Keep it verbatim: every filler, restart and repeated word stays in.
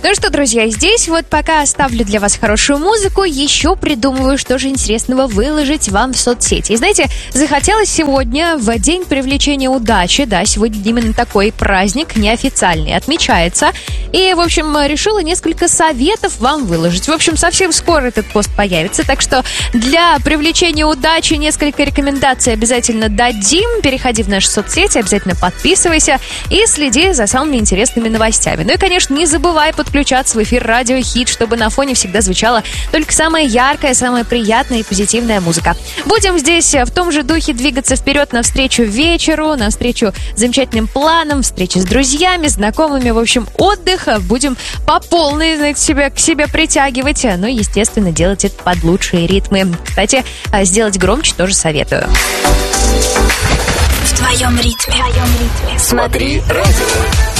Ну что, друзья, здесь вот пока оставлю для вас хорошую музыку, еще придумываю, что же интересного выложить вам в соцсети. И знаете, захотелось сегодня в день привлечения удачи, да, сегодня именно такой праздник неофициальный отмечается. И, в общем, решила несколько советов вам выложить. В общем, совсем скоро этот пост появится, так что для привлечения удачи несколько рекомендаций обязательно дадим. Переходи в наши соцсети, обязательно подписывайся и следи за самыми интересными новостями. Ну и, конечно, не забывай подключаться в эфир Радио Хит, чтобы на фоне всегда звучала только самая яркая, самая приятная и позитивная музыка. Будем здесь в том же духе двигаться вперед навстречу вечеру, навстречу замечательным планам, встречи с друзьями, знакомыми, в общем, отдых. Будем по полной, знаете, себя к себе притягивать, но, естественно, делать это под лучшие ритмы. Кстати, сделать громче тоже советую. В твоем ритме. В твоем ритме. Смотри радио.